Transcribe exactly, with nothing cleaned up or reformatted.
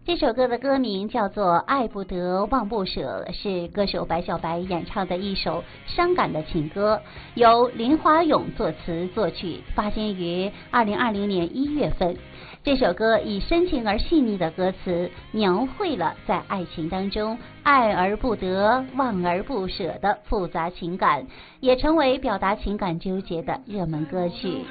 这首歌的歌名叫做《爱不得忘不舍》，是歌手白小白演唱的一首伤感的情歌，由林华勇作词作曲，发行于二零二零年一月份。这首歌以深情而细腻的歌词，描绘了在爱情当中爱而不得、忘而不舍的复杂情感，也成为表达情感纠结的热门歌曲。